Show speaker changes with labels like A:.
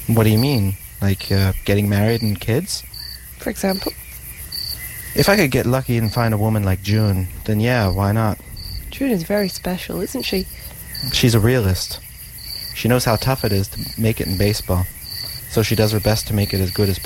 A: What do you mean? Like, getting married and kids?
B: For example?
A: If I could get lucky and find a woman like June, then yeah, why not?
B: June is very special, isn't she?
A: She's a realist. She knows how tough it is to make it in baseball, so she does her best to make it as good as